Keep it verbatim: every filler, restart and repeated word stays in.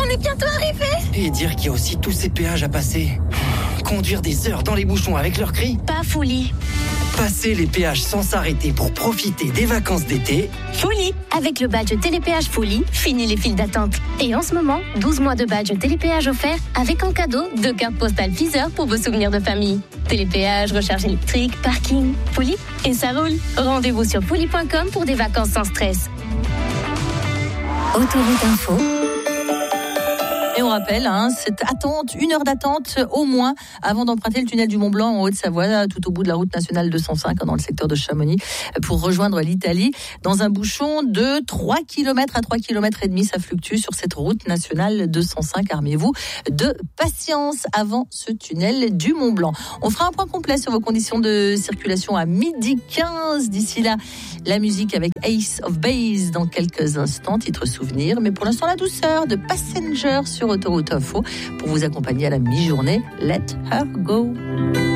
est bientôt arrivé. Et dire qu'il y a aussi tous ces péages à passer. Conduire des heures dans les bouchons avec leurs cris. Pas folie. Passer les péages sans s'arrêter pour profiter des vacances d'été. Folie. Avec le badge Télépéage Folie, fini les files d'attente. Et en ce moment, douze mois de badge Télépéage offert avec en cadeau deux cartes postales Deezer pour vos souvenirs de famille. Télépéage, recharge électrique, parking, Folie et ça roule. Rendez-vous sur folie point com pour des vacances sans stress. Autoroute Info. Et on rappelle, hein, cette attente, une heure d'attente au moins avant d'emprunter le tunnel du Mont Blanc en Haute-Savoie, tout au bout de la route nationale deux cent cinq dans le secteur de Chamonix, pour rejoindre l'Italie. Dans un bouchon de trois kilomètres à trois kilomètres et demi, ça fluctue sur cette route nationale deux cent cinq. Armez-vous de patience avant ce tunnel du Mont Blanc. On fera un point complet sur vos conditions de circulation à midi quinze. D'ici là, la musique avec Ace of Base dans quelques instants, titre souvenir. Mais pour l'instant, la douceur de Passenger sur Autoroute Info pour vous accompagner à la mi-journée. Let her go.